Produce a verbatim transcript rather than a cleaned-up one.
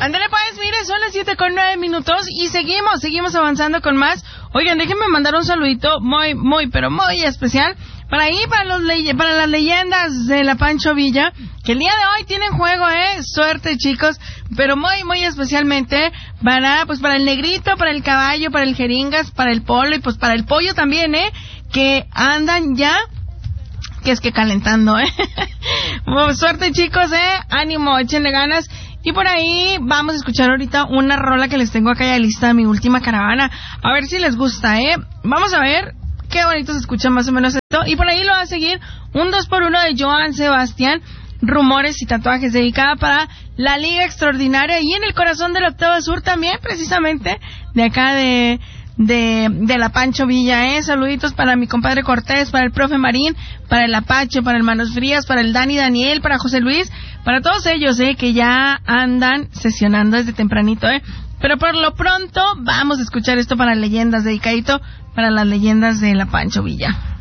Ándale pues, mire, son las siete con nueve minutos y seguimos, seguimos avanzando con más. Oigan, déjenme mandar un saludito muy, muy, pero muy especial para ahí, para los leye- para las leyendas de la Pancho Villa, que el día de hoy tienen juego, eh, suerte chicos, pero muy, muy especialmente para, pues para el Negrito, para el Caballo, para el Jeringas, para el Polo y pues para el Pollo también, eh, que andan ya, que es que calentando, eh. Pues, suerte chicos, eh, ánimo, échenle ganas. Y por ahí vamos a escuchar ahorita una rola que les tengo acá ya lista, mi última caravana, a ver si les gusta, eh. Vamos a ver qué bonito se escucha más o menos esto. Y por ahí lo va a seguir un dos por uno de Joan Sebastián, Rumores y Tatuajes, dedicada para la Liga Extraordinaria y en el corazón del Octavo Sur también, precisamente, de acá de, de, de la Pancho Villa, eh. Saluditos para mi compadre Cortés, para el profe Marín, para el Apache, para el Manos Frías, para el Dani Daniel, para José Luis, para todos ellos, eh, que ya andan sesionando desde tempranito, eh. Pero por lo pronto vamos a escuchar esto para leyendas, dedicadito para las leyendas de la Pancho Villa.